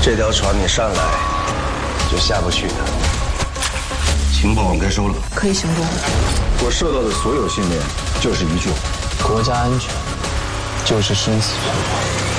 这条船你上来就下不去的。情报我该收了， 可以行动了。 我收到的所有信念就是一句话：国家安全就是生死存亡。